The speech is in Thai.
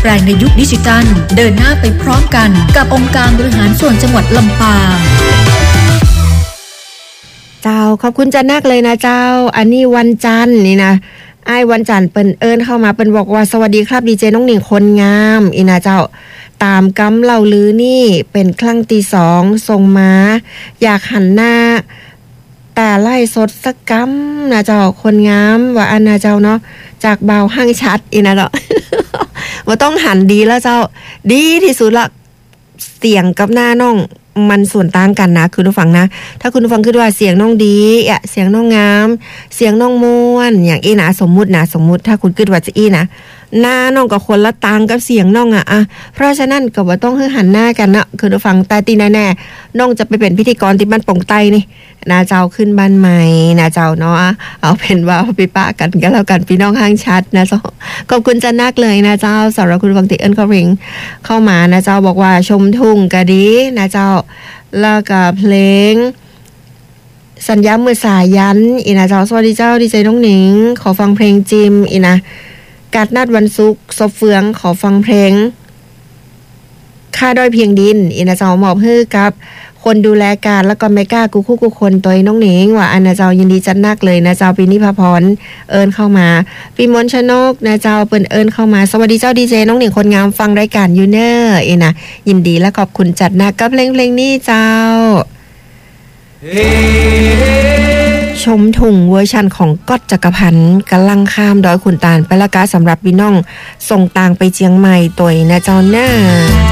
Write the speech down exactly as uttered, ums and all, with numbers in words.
แปลงในยุคดิจิทัลเดินหน้าไปพร้อมกันกับองค์การบริหารส่วนจังหวัดลำปางเจ้าขอบคุณจันนักเลยนะเจ้าอันนี้วันจันทร์นี่นะไอ้วันจันทร์เปิ้นเอิ้นเข้ามาเปิ้นบอกว่าสวัสดีครับดีเจน้องหนิงคนงามอีนะเจ้าตามกำเล่าลือนี่เป็นครั้งที่สองส่งมาอยากหันหน้าแต่ไล่สดสักกำนะเจ้าคนงามว่าอันนะเจ้าเนาะจากเบาห้างชัดอีนะเจ้า ว่าต้องหันดีแล้วเจ้าดีที่สุดละเสียงกับหน้าน้องมันส่วนต่างกันนะคุณผู้ฟังนะถ้าคุณผู้ฟังคิดว่าเสียงน้องดีอ่ะเสียงน้องงามเสียงน้องม่วนอย่างอีนะสมมุตินะสมมุติถ้าคุณคิดว่าจะอีนะหน้าน้องกับคนละต่างกับเสียงน้องอ่ะอ่ะเพราะฉะนั้นก็บ่ต้องให้หันหน้ากันนะคุณผู้ฟังแต่ตีแน่ๆน้องจะไปเป็นพิธีกรที่บ้านปงไตนี่นาเจ้าขึ้นบ้านใหม่นาเจ้าเนาะเอาเป็นว่าพี่ป้ากันก็แล้วกันพี่น้องห้างชัดนะเจ้าขอบคุณจันนักเลยนะเจ้าสำหรับคุณฟังที่เอิ้นเข้าเริงเข้ามานะเจ้าบอกว่าชมทุ่งก็ดีนะเจ้าแล้วก็เพลงสัญญามือสายันอีนะเจ้าสวัสดีเจ้าดีใจน้องหนิงขอฟังเพลงจิมอีนะการนัดวันศุกร์ซบเฟืองขอฟังเพลงค่าด้อยเพียงดินอีนะเจ้ามอบให้กับคนดูแลการแล้วก็ไม่กล้ากูคู่กูคนตัวน้องหนิงว่าอันนะเจ้ายินดีจัดนักเลยนะเจ้าปีนี้พาพรเอิญเข้ามาปีมนชนกนะเจ้าเปิ้นเอิญเข้ามาสวัสดีเจ้าดีเจน้องหนิงคนงามฟังรายการยูเนอร์อีนะยินดีและขอบคุณจัดนักกับเพลงเพลงนี้เจ้า ชมถุงเวอร์ชันของก๊อตจักรพันธ์กำลังข้ามดอยขุนตาลไปละกาสำหรับพี่น้องส่งต่างไปเชียงใหม่ตัวนะเจ้าหน้า